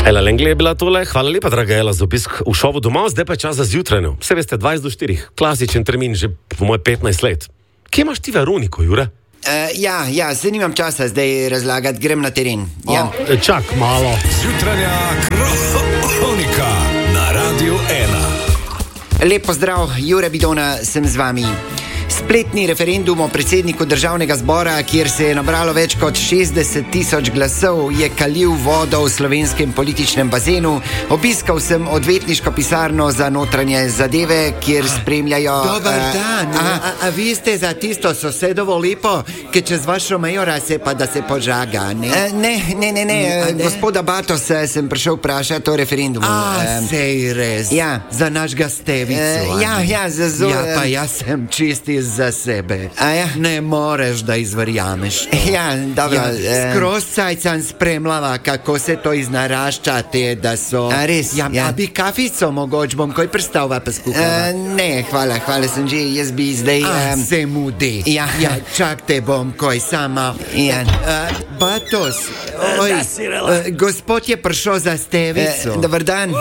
Ela Lengle je bila tole, hvala lepa, draga Ela, za obisk v šovu doma, zdaj pa je čas za zjutrajno. Vse veste, 20 do 4, klasičen termin, že po moj 15 let. Kje imaš ti Veroniko, Jure? Ja, zdaj nimam časa zdaj razlagati, grem na teren. Ja. Čak malo. Zjutranja kronika na Radio 1. Lep pozdrav, Jure Bidona, sem z vami. Spletni referendum o predsedniku državnega zbora, kjer se je nabralo več kot 60.000 glasov, je kalil vodo v slovenskem političnem bazenu. Obiskal sem odvetniško pisarno za notranje zadeve, kjer spremljajo... Dobar dan, a vi ste za tisto sosedovo lipo, ki čez vašo mejo razsepa, da se požaga, ne? Ne, gospoda Batosa sem prišel vprašati o referendumu. Sej res, Ja. za našega Stevicu. Ja, Pa jaz sem čisti za sebe. Ja? Ne moreš, da izverjameš to. Ja, dobro. Skroz cajcan spremljava, kako se to iznaraščate, da so... A res? Ja. A bi kafico mogoč bom kaj prstava pa skupaj? Ne, hvala sem že, jaz bi zdaj... Se mudi. Ja. Čak te bom kaj sama. Ja. Batos, gospod je prišel za Stevico. Dobar dan.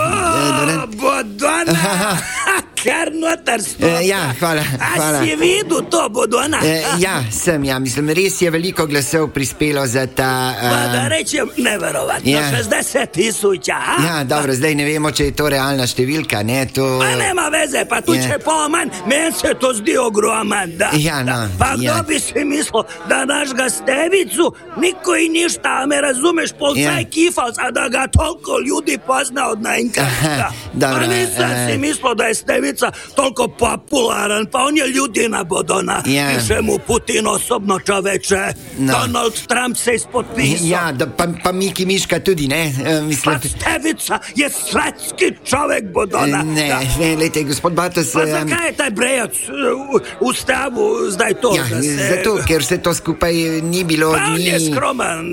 Bodona! Kar notar stopa. Ja, hvala. A si videl to, Bodona? Ja, sem, mislim, res je veliko glasov prispelo za ta... Pa da rečem, neverovatno, 60.000, Ja, dobro, zdaj ne vemo, če je to realna številka, ne, to... Pa nema veze, pa tu če pol manj, meni se to zdi ogroman, da. Ja, no, Pa kdo bi si mislil, da našega Stevicu niko i ništa, a me razumeš, polcaj kifalc, a da ga toliko ljudi pozna od najinkasta. Dobro, Pa nisam si mislil, da je Stevica toliko popularan, pa on je ljudina, Bodona. Piše mu Putin osobno, čoveče. Donald Trump se ispodpisao. Ja, pa Miki Miška tudi, ne? Pa Stevica je svetski čovek, Bodona. Ne, lejte, gospod Batos... Pa zakaj je taj brejac v stavu zdaj to? Ja, zato, ker se to skupaj ni bilo... Pa on je skroman,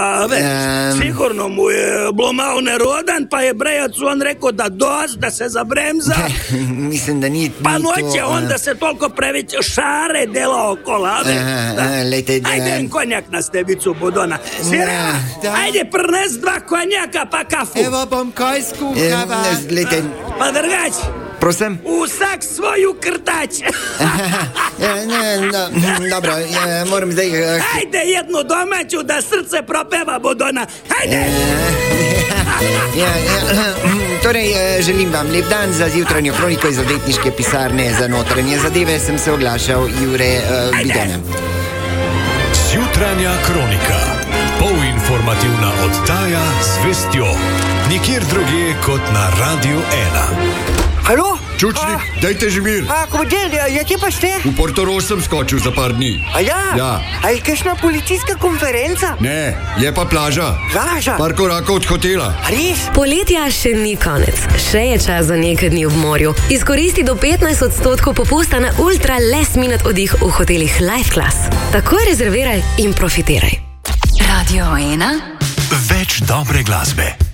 sigurno mu je bilo malo nerodan, pa je brejac on rekao da da se zabremza. Mislim, da ni pa noće on da se toliko prević šare dela okolo. Ajde konjak na Stevicu, Bodona. Sirena, ajde prnes 2 konjaka pa kafu. Evo bom kaj skuhava. Pa drgać. Prosim? Vsak svoju krtać. Dobro, moram zdaj... Ajde jednu domaću da srce propeva, Bodona. Ajde. Torej, želim vam lep dan za zjutranjo kroniko iz odvetniške pisarne za notranje zadeve. Sem se oglašal, Jure Bidona. Zjutranja kronika. Polinformativna oddaja z vestjo. Nikjer drugje kot na Radio 1. Halo? Čučnik, dajte že mir. Komadil, kje pa ste? V Portorož sem skočil za par dni. Ja. A je kakšna policijska konferenca? Ne, je pa plaža. Plaža? Par korakov od hotela. Res? Poletja še ni konec. Še je čas za nekaj dni v morju. Izkoristi do 15% popusta na ultra last minute oddih v hotelih Life Class. Takoj rezerviraj in profitiraj. Radio 1. Več dobre glasbe.